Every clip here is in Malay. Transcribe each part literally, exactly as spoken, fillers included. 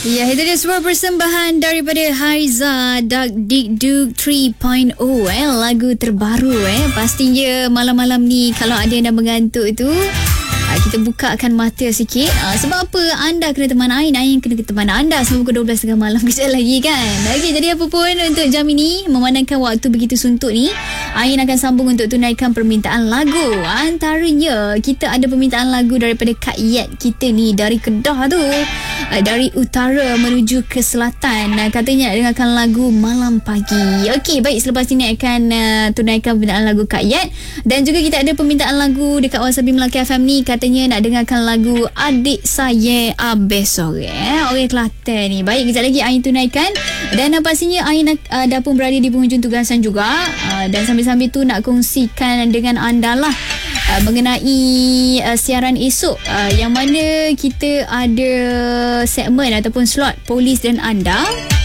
Ya, itu dia sebuah persembahan daripada Haiza Dak Dikduk tiga titik kosong eh, lagu terbaru eh. Pastinya malam-malam ni kalau ada yang dah mengantuk tu, kita bukakan mata sikit. uh, Sebab apa? Anda kena teman Ain, Ain kena teman anda sampai pukul dua belas tiga puluh malam kejap lagi kan. Okey, jadi apa pun untuk jam ini, memandangkan waktu begitu suntuk ni, Ain akan sambung untuk tunaikan permintaan lagu. Antaranya kita ada permintaan lagu daripada Kak Yet kita ni dari Kedah tu, uh, dari utara menuju ke selatan. uh, Katanya nak dengarkan lagu Malam Pagi. Okey, baik, selepas ini akan uh, tunaikan permintaan lagu Kak Yet. Dan juga kita ada permintaan lagu dekat Wasabi Melaka F M ni, katanya nak dengarkan lagu Adik Saya Abesore eh? Orang Kelantan ni. Baik, kejap lagi Ain tunaikan. Dan uh, pastinya Ain uh, dah pun berada di penghujung tugasan juga, uh, dan sambil-sambil tu nak kongsikan dengan anda lah uh, mengenai uh, siaran esok, uh, yang mana kita ada segmen ataupun slot Polis dan Anda.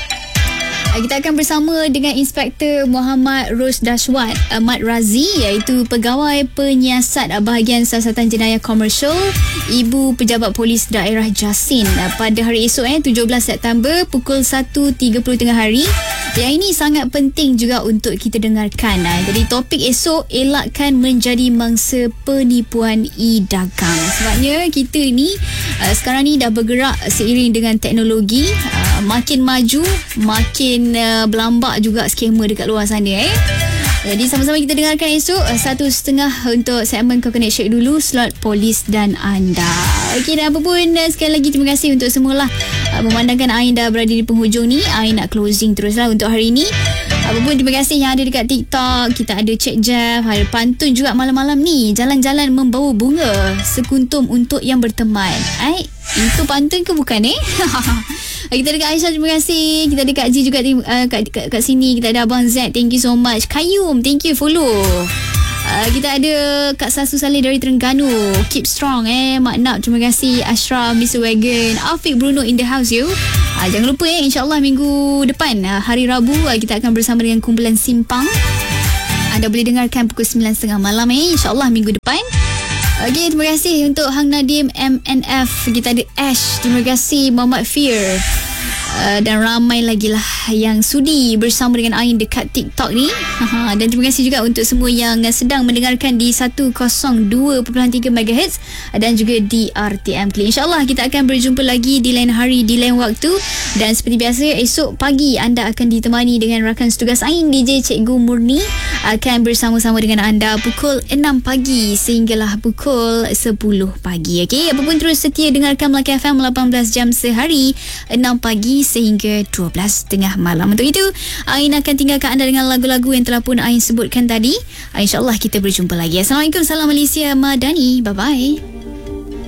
Kita akan bersama dengan Inspektor Muhammad Rosdashwat Ahmad Razi, iaitu Pegawai Penyiasat Bahagian Siasatan Jenayah Komersial Ibu Pejabat Polis Daerah Jasin, pada hari esok eh tujuh belas September pukul satu tiga puluh tengah hari. Yang ini sangat penting juga untuk kita dengarkan. Jadi topik esok, elakkan menjadi mangsa penipuan e-dagang. Sebabnya kita ni sekarang ni dah bergerak seiring dengan teknologi, makin maju, makin uh, berlambak juga skema dekat luar sana eh. Jadi sama-sama kita dengarkan esok uh, satu setengah untuk segmen Coconut Shake dulu, slot Polis dan Anda. Okey, dan apa pun, uh, sekali lagi terima kasih untuk semualah. Uh, memandangkan Ain dah berada di penghujung ni, Ain nak closing teruslah untuk hari ini. Apa pun, terima kasih yang ada dekat TikTok. Kita ada Cik Jeff, ada pantun juga malam-malam ni, jalan-jalan membawa bunga, sekuntum untuk yang berteman. Ai, itu pantun ke bukan eh? Kita ada Kak Aisyah, terima kasih. Kita ada Kak Ji juga uh, kat, kat, kat sini. Kita ada Abang Z, thank you so much. Kayum, thank you follow. Uh, kita ada Kak Sasu Saleh dari Terengganu, keep strong eh. Mak Nap, terima kasih. Ashraf, mister Wagon, Afiq Bruno in the house you. Uh, jangan lupa eh, insyaAllah minggu depan, uh, hari Rabu, uh, kita akan bersama dengan kumpulan Simpang. Anda boleh dengarkan pukul sembilan tiga puluh malam eh, insyaAllah minggu depan. Okey, terima kasih untuk Hang Nadim M N F. Kita ada Ash, terima kasih Muhammad Fir, uh, dan ramai lagi lah yang sudi bersama dengan Ain dekat TikTok ni. Dan terima kasih juga untuk semua yang sedang mendengarkan di seratus dua perpuluhan tiga megahertz dan juga di R T M Klik. InsyaAllah kita akan berjumpa lagi di lain hari, di lain waktu. Dan seperti biasa, esok pagi anda akan ditemani dengan rakan setugas Ain, D J Cikgu Murni, akan bersama-sama dengan anda pukul enam pagi sehinggalah pukul sepuluh pagi. Okey, apapun terus setia dengarkan Melaka F M lapan belas jam sehari, enam pagi sehingga dua belas tengah malam. Untuk itu, Ain akan tinggalkan anda dengan lagu-lagu yang telah pun Ain sebutkan tadi. InsyaAllah kita berjumpa lagi. Assalamualaikum, salam Malaysia Madani. Bye-bye.